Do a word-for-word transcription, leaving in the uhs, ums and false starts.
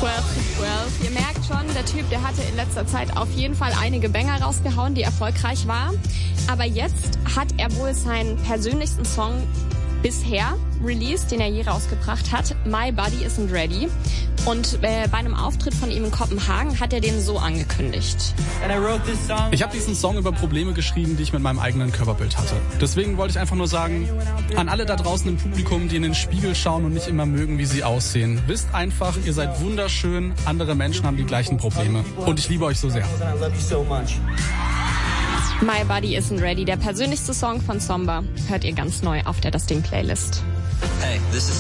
zwölf zu zwölf. Ihr merkt schon, der Typ, der hatte in letzter Zeit auf jeden Fall einige Banger rausgehauen, die erfolgreich waren. Aber jetzt hat er wohl seinen persönlichsten Song bisher released, den er je rausgebracht hat. My Body Isn't Ready. Und äh, bei einem Auftritt von ihm in Kopenhagen hat er den so angekündigt. Ich habe diesen Song über Probleme geschrieben, die ich mit meinem eigenen Körperbild hatte. Deswegen wollte ich einfach nur sagen, an alle da draußen im Publikum, die in den Spiegel schauen und nicht immer mögen, wie sie aussehen. Wisst einfach, ihr seid wunderschön, andere Menschen haben die gleichen Probleme. Und ich liebe euch so sehr. My Body Isn't Ready, der persönlichste Song von Somba, hört ihr ganz neu auf der Das Ding Playlist. Hey, this is